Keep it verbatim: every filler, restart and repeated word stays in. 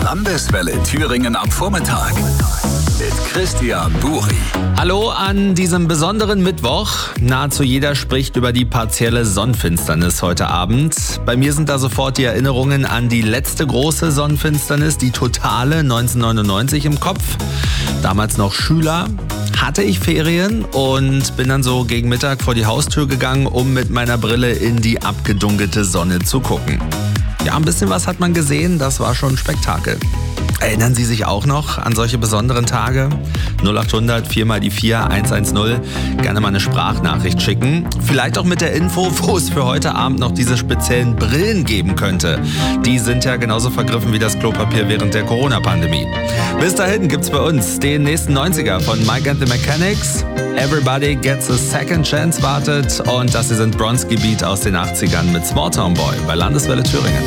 Landeswelle Thüringen am Vormittag mit Christian Buri. Hallo an diesem besonderen Mittwoch. Nahezu jeder spricht über die partielle Sonnenfinsternis heute Abend. Bei mir sind da sofort die Erinnerungen an die letzte große Sonnenfinsternis, die totale neunzehnhundertneunundneunzig im Kopf. Damals noch Schüler, hatte ich Ferien und bin dann so gegen Mittag vor die Haustür gegangen, um mit meiner Brille in die abgedunkelte Sonne zu gucken. Ja, ein bisschen was hat man gesehen, das war schon ein Spektakel. Erinnern Sie sich auch noch an solche besonderen Tage? null acht hundert vier mal die vier eins eins null. Gerne mal eine Sprachnachricht schicken. Vielleicht auch mit der Info, wo es für heute Abend noch diese speziellen Brillen geben könnte. Die sind ja genauso vergriffen wie das Klopapier während der Corona-Pandemie. Bis dahin gibt's bei uns den nächsten neunziger von Mike and the Mechanics. Everybody Gets a Second Chance wartet. Und das hier sind Bronski Beat aus den achtzigern mit Small Town Boy bei Landeswelle Thüringen.